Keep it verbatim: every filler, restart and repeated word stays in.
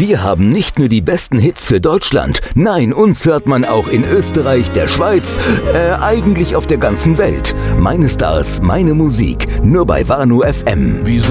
Wir haben nicht nur die besten Hits für Deutschland, nein, uns hört man auch in Österreich, der Schweiz, äh, eigentlich auf der ganzen Welt. Meine Stars, meine Musik, nur bei Warnow F M. Wieso